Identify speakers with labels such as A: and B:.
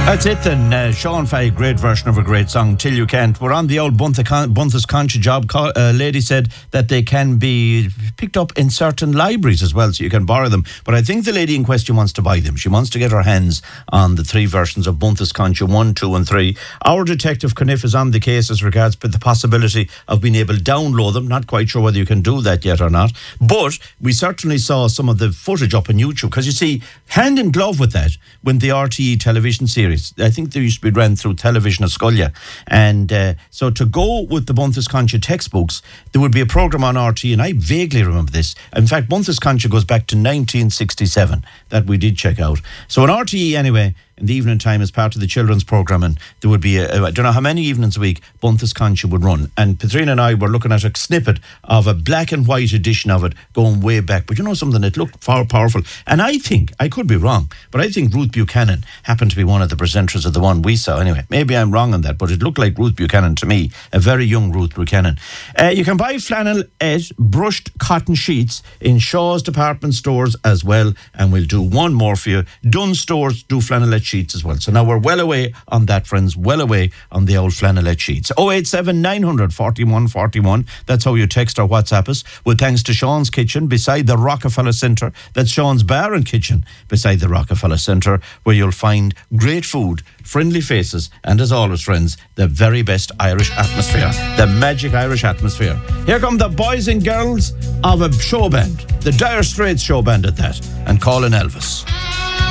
A: That's it then. Sean Fay, great version of a great song, Till You Can't. We're on the old Bunthas Concha job. Lady said that they can be picked up in certain libraries as well, so you can borrow them. But I think the lady in question wants to buy them. She wants to get her hands on the three versions of Bunthas Concha 1, 2 and 3. Our detective Caniff is on the case as regards the possibility of being able to download them. Not quite sure whether you can do that yet or not. But we certainly saw some of the footage up on YouTube, because you see, hand in glove with that, when the RTE television series, I think they used to be ran through Television of Scotia. And so to go with the Bunthas Concha textbooks, there would be a programme on RTE, and I vaguely remember this. In fact, Bunthas Concha goes back to 1967, that we did check out. So on RTE anyway, in the evening time, as part of the children's programme, and there would be, I don't know how many evenings a week, Bunthas Concha would run. And Petrina and I were looking at a snippet of a black and white edition of it going way back. But you know something, it looked far powerful. And I think, I could be wrong, but I think Ruth Buchanan happened to be one of the presenters of the one we saw anyway. Maybe I'm wrong on that, but it looked like Ruth Buchanan to me, a very young Ruth Buchanan. You can buy flannelette brushed cotton sheets in Shaw's department stores as well. And we'll do one more for you. Dunn stores do flannelette sheets as well. So now we're well away on that, friends, well away on the old flannelette sheets. 087 900 41 41. That's how you text or WhatsApp us. With thanks to Sean's Kitchen beside the Rockefeller Centre. That's Sean's Bar and Kitchen beside the Rockefeller Centre, where you'll find great food, friendly faces, and as always, friends, the very best Irish atmosphere, the magic Irish atmosphere. Here come the boys and girls of a show band, the Dire Straits show band at that, and Colin Elvis.